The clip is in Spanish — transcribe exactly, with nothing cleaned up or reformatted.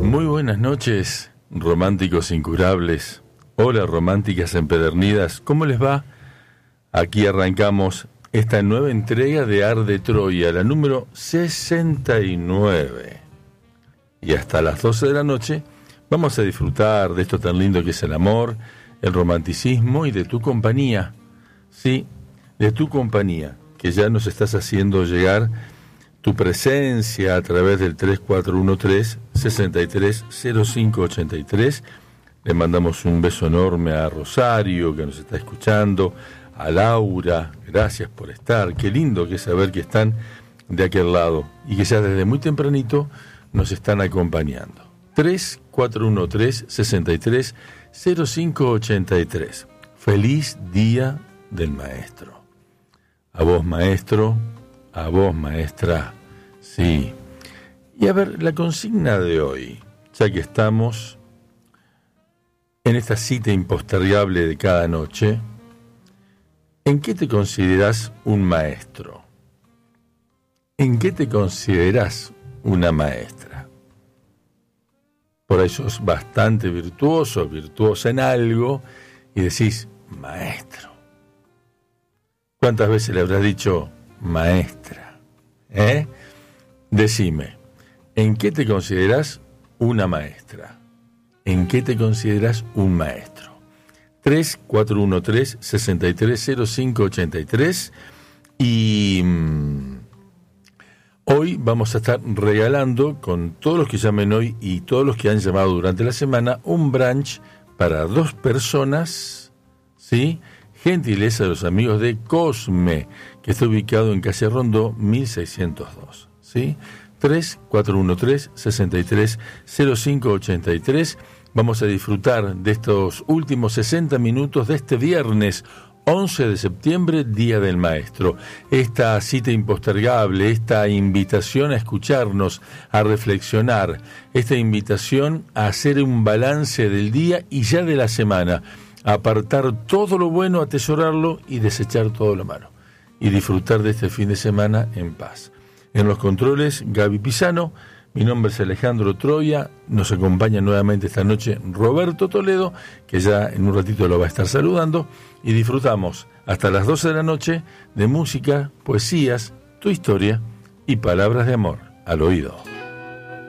Muy buenas noches, románticos incurables. Hola, románticas empedernidas. ¿Cómo les va? Aquí arrancamos esta nueva entrega de Ar de Troya, la número sesenta y nueve. Y hasta las doce de la noche vamos a disfrutar de esto tan lindo que es el amor, el romanticismo y de tu compañía. Sí, de tu compañía, que ya nos estás haciendo llegar tu presencia a través del tres cuatro uno tres, seis tres cero cinco ocho tres. Le mandamos un beso enorme a Rosario, que nos está escuchando, a Laura, gracias por estar. Qué lindo que es saber que están de aquel lado y que ya desde muy tempranito nos están acompañando. tres cuatro uno tres, seis tres cero cinco ocho tres. Feliz Día del Maestro. A vos, maestro, a vos, maestra, sí. Y a ver, la consigna de hoy, ya que estamos en esta cita impostergable de cada noche, ¿en qué te considerás un maestro? ¿En qué te considerás una maestra? Por ahí sos bastante virtuoso, virtuosa en algo, y decís, maestro. ¿Cuántas veces le habrás dicho, maestra? ¿Eh? Decime, ¿en qué te considerás una maestra? ¿En qué te considerás un maestro? tres cuatro uno tres, seis tres cero cinco ocho tres. Y mmm, hoy vamos a estar regalando, con todos los que llamen hoy y todos los que han llamado durante la semana, un brunch para dos personas, ¿sí? Gentileza de los amigos de Cosme, que está ubicado en calle Rondó mil seiscientos dos, ¿sí? tres cuatro uno tres, seis tres cero cinco ocho tres. Vamos a disfrutar de estos últimos sesenta minutos de este viernes once de septiembre, Día del Maestro. Esta cita impostergable, esta invitación a escucharnos, a reflexionar, esta invitación a hacer un balance del día y ya de la semana, a apartar todo lo bueno, atesorarlo y desechar todo lo malo, y disfrutar de este fin de semana en paz. En los controles, Gaby Pisano. Mi nombre es Alejandro Troya. Nos acompaña nuevamente esta noche Roberto Toledo, que ya en un ratito lo va a estar saludando, y disfrutamos hasta las doce de la noche de música, poesías, tu historia y palabras de amor al oído.